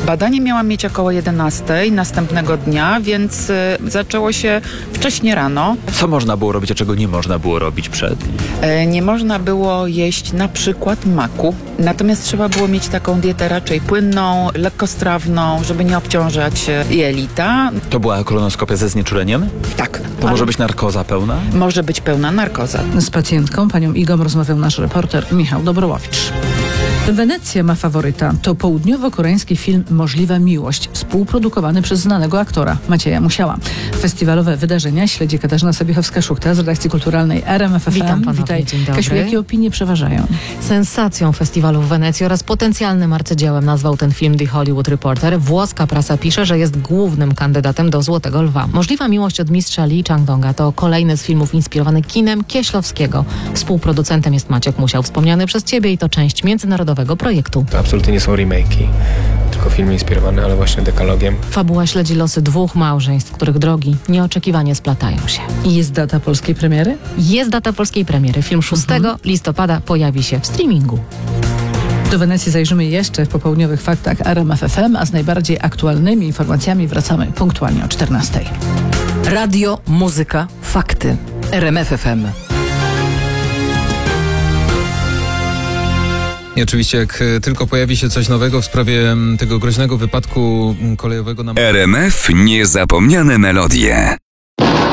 Badanie miałam mieć około 11 następnego dnia, więc zaczęło się wcześnie rano. Co można było robić, a czego nie można było robić przed? Nie można było jeść na przykład maku, natomiast trzeba było mieć taką dietę raczej płynną, lekkostrawną, żeby nie obciążać jelita. To była kolonoskopia ze znieczuleniem? Tak. To może być narkoza pełna? Może być pełna narkoza. Z pacjentką, panią Igą, rozmawiał nasz reporter Michał Dobrołowicz. Wenecja ma faworyta. To południowo-koreański film Możliwa miłość, współprodukowany przez znanego aktora Macieja Musiała. Festiwalowe wydarzenia śledzi Katarzyna Sobiechowska-Szuchta z redakcji kulturalnej RMF FM. Witam ponownie, Witaj. dzień dobry. Kasiu, jakie opinie przeważają? Sensacją festiwalu w Wenecji oraz potencjalnym arcydziełem nazwał ten film The Hollywood Reporter. Włoska prasa pisze, że jest głównym kandydatem do Złotego Lwa. Możliwa miłość od mistrza Lee Chang-donga to kolejny z filmów inspirowany kinem Kieślowskiego. Współproducentem jest Maciek Musiał, wspomniany przez ciebie, i to część międzynarodowego projektu. To absolutnie nie są remake'i, tylko filmy inspirowane, ale właśnie dekalogiem. Fabuła śledzi losy dwóch małżeństw, których drogi nieoczekiwanie splatają się. I jest data polskiej premiery? Jest data polskiej premiery. Film 6 listopada pojawi się w streamingu. Do Wenecji zajrzymy jeszcze w popołudniowych faktach RMF FM, a z najbardziej aktualnymi informacjami wracamy punktualnie o 14. Radio, muzyka, fakty. RMF FM. I oczywiście jak tylko pojawi się coś nowego w sprawie tego groźnego wypadku kolejowego na... RMF Niezapomniane melodie.